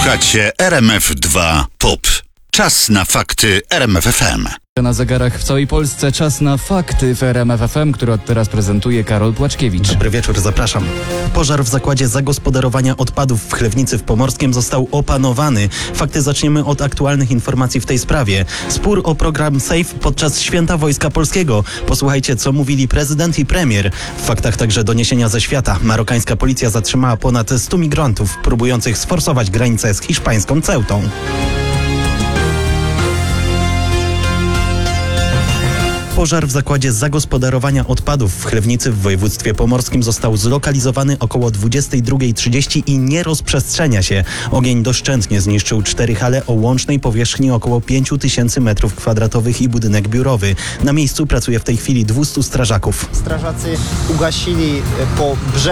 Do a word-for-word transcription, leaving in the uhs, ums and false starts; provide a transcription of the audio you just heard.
Słuchacie R M F dwa Pop. Czas na fakty R M F F M. Na zegarach w całej Polsce czas na fakty w R M F F M, który od teraz prezentuje Karol Płaczkiewicz. Dobry wieczór, zapraszam. Pożar w zakładzie zagospodarowania odpadów w Chlewnicy w Pomorskiem został opanowany. Fakty zaczniemy od aktualnych informacji w tej sprawie. Spór o program SAFE podczas Święta Wojska Polskiego. Posłuchajcie, co mówili prezydent i premier. W faktach także doniesienia ze świata. Marokańska policja zatrzymała ponad stu migrantów próbujących sforsować granicę z hiszpańską Ceutą. Pożar w zakładzie zagospodarowania odpadów w Chlewnicy w województwie pomorskim został zlokalizowany około dwudziestej drugiej trzydzieści i nie rozprzestrzenia się. Ogień doszczętnie zniszczył cztery hale o łącznej powierzchni około pięć tysięcy metrów kwadratowych i budynek biurowy. Na miejscu pracuje w tej chwili dwustu strażaków. Strażacy ugasili po brzegu